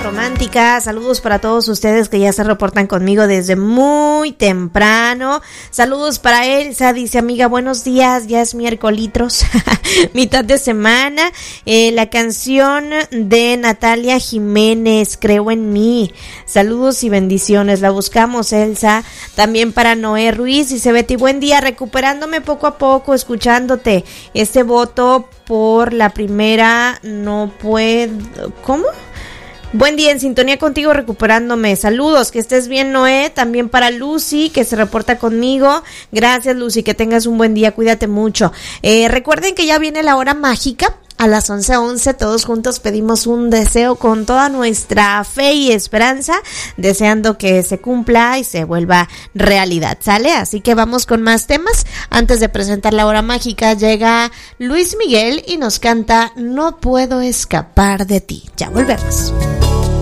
romántica. Saludos para todos ustedes que ya se reportan conmigo desde muy temprano. Saludos para Elsa, dice amiga, buenos días, ya es miércoles, mitad de semana. La canción de Natalia Jiménez, Creo en mí. Saludos y bendiciones, la buscamos Elsa. También para Noé Ruiz, dice Betty, buen día, recuperándome poco a poco, escuchándote. Este voto por la primera no puedo... ¿Cómo? Buen día, en sintonía contigo, recuperándome. Saludos, que estés bien, Noé. También para Lucy, que se reporta conmigo. Gracias, Lucy, que tengas un buen día, cuídate mucho. Recuerden que ya viene la hora mágica. A las 11:11 todos juntos pedimos un deseo con toda nuestra fe y esperanza, deseando que se cumpla y se vuelva realidad, ¿sale? Así que vamos con más temas. Antes de presentar la hora mágica, llega Luis Miguel y nos canta No puedo escapar de ti. Ya volvemos.